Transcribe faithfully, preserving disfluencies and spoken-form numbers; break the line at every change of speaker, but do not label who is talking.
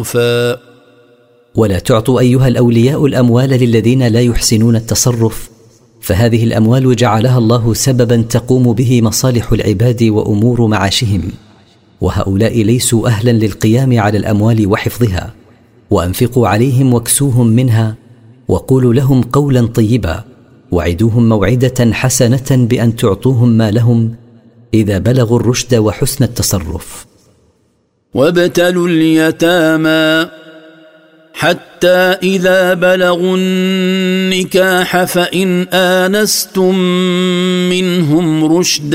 معروفا.
ولا تعطوا أيها الأولياء الأموال للذين لا يحسنون التصرف، فهذه الأموال جعلها الله سببا تقوم به مصالح العباد وأمور معاشهم، وهؤلاء ليسوا أهلا للقيام على الأموال وحفظها. وأنفقوا عليهم واكسوهم منها، وقولوا لهم قولا طيبا، وعدوهم موعدة حسنة بأن تعطوهم ما لهم إذا بلغوا الرشد وحسن التصرف.
وابتلوا اليتامى حتى إذا بلغوا النكاح فإن آنستم منهم رشدا